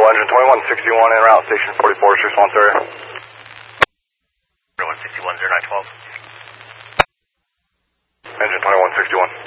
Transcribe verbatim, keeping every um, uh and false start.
engine twenty-one sixty-one en route, station forty-four, response area. twenty-one sixty-one, zero nine twelve. Engine twenty-one sixty-one.